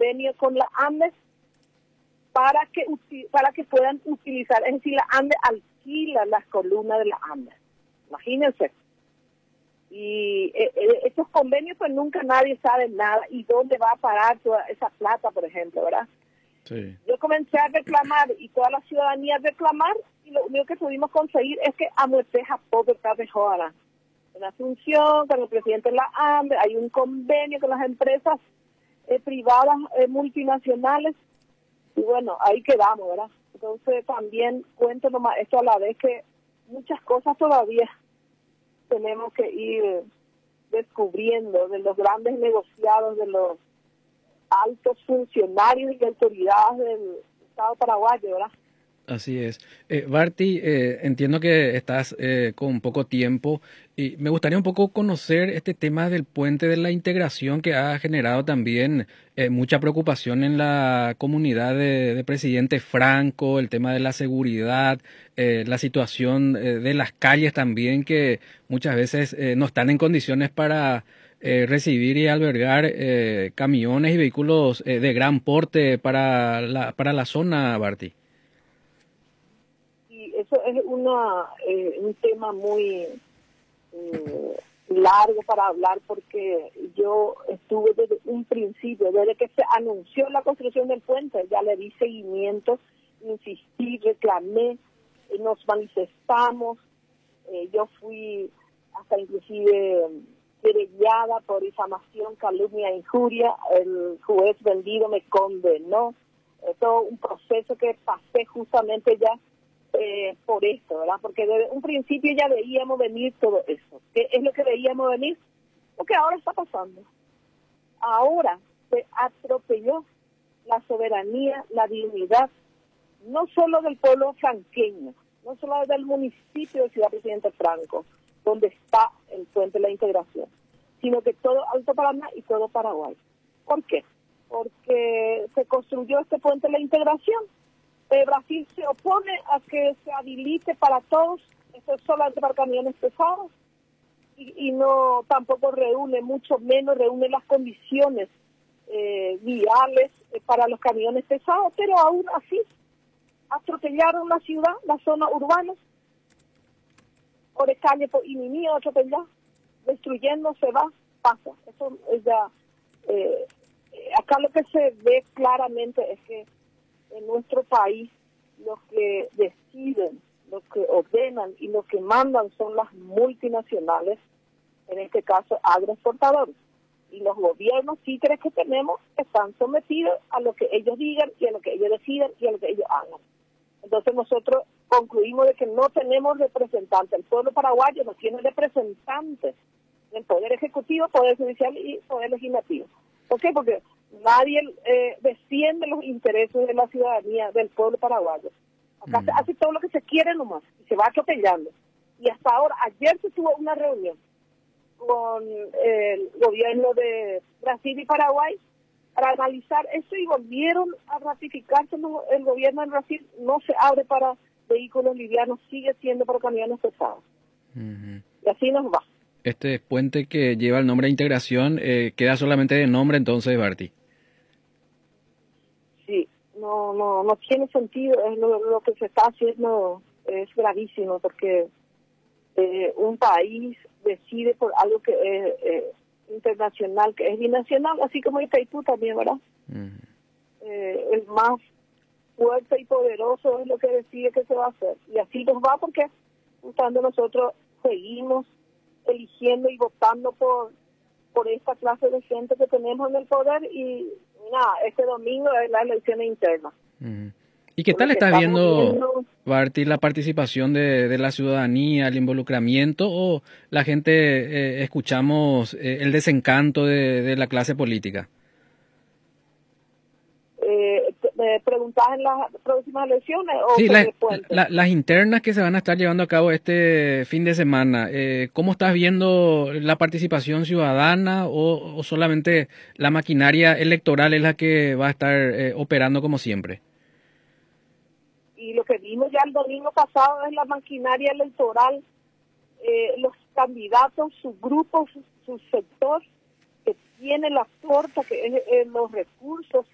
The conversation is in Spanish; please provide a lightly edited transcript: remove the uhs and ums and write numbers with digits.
convenio con la ANDES para que puedan utilizar, es decir, la ANDES alquila las columnas de la ANDES. Imagínense. Y estos convenios, pues nunca nadie sabe nada y dónde va a parar toda esa plata, por ejemplo, ¿verdad? Sí. Yo comencé a reclamar y toda la ciudadanía a reclamar y lo único que pudimos conseguir es que amueteja pobre ahora. En Asunción, con el presidente de la ANDE, hay un convenio con las empresas privadas multinacionales y bueno, ahí quedamos, ¿verdad? Entonces también cuento nomás esto a la vez que muchas cosas todavía tenemos que ir descubriendo de los grandes negociados, de los altos funcionarios y autoridades del Estado paraguayo, ¿verdad? Así es. Barty, entiendo que estás con poco tiempo y me gustaría un poco conocer este tema del puente de la integración que ha generado también mucha preocupación en la comunidad de Presidente Franco, el tema de la seguridad, la situación de las calles también que muchas veces no están en condiciones para recibir y albergar camiones y vehículos de gran porte para la zona, Barty. Eso es un tema muy largo para hablar porque yo estuve desde un principio, desde que se anunció la construcción del puente, ya le di seguimiento, insistí, reclamé, nos manifestamos, yo fui hasta inclusive querellada por difamación, calumnia e injuria, el juez vendido me condenó, todo un proceso que pasé justamente ya por esto, ¿verdad? Porque desde un principio ya veíamos venir todo eso. ¿Qué es lo que veíamos venir? Lo que ahora está pasando. Ahora se atropelló la soberanía, la dignidad, no solo del pueblo franqueño, no solo del municipio de Ciudad Presidente Franco, donde está el puente de la integración, sino que todo Alto Paraná y todo Paraguay. ¿Por qué? Porque se construyó este puente de la integración. Brasil se opone a que se habilite para todos, esto es solamente para camiones pesados, y no tampoco reúne, mucho menos reúne las condiciones viales para los camiones pesados, pero aún así atropellaron la ciudad, la zona urbana, por de calle por Inimí, atropellar, destruyendo, se va, pasa. Eso es ya, acá lo que se ve claramente es que en nuestro país los que deciden, los que ordenan y los que mandan son las multinacionales, en este caso agroexportadores. Y los gobiernos títeres que tenemos están sometidos a lo que ellos digan y a lo que ellos decidan y a lo que ellos hagan. Entonces nosotros concluimos de que no tenemos representantes. El pueblo paraguayo no tiene representantes en el Poder Ejecutivo, Poder Judicial y Poder Legislativo. ¿Por qué? Porque nadie defiende los intereses de la ciudadanía, del pueblo paraguayo. Acá se hace todo lo que se quiere nomás, y se va atropellando. Y hasta ahora, ayer se tuvo una reunión con el gobierno de Brasil y Paraguay para analizar eso y volvieron a ratificarse. El gobierno de Brasil no se abre para vehículos livianos, sigue siendo para camiones pesados. Y así nos va. Este puente que lleva el nombre de integración queda solamente de nombre entonces, Barty. Sí, no tiene sentido, es lo que se está haciendo es gravísimo porque un país decide por algo que es internacional, que es binacional, así como Itaipú también, ¿verdad? El más fuerte y poderoso es lo que decide que se va a hacer. Y así nos va porque justamente nosotros seguimos eligiendo y votando por esta clase de gente que tenemos en el poder y nada, este domingo es la elección interna. ¿Y qué tal estás viendo, Barty, la participación de la ciudadanía, el involucramiento o la gente escuchamos el desencanto de la clase política? ¿Me preguntás en las próximas elecciones o sí, sobre el puente? las internas que se van a estar llevando a cabo este fin de semana, ¿cómo estás viendo la participación ciudadana o solamente la maquinaria electoral es la que va a estar operando como siempre? Y lo que vimos ya el domingo pasado es la maquinaria electoral, los candidatos, sus grupos, su sector, que tiene la torta, que es los recursos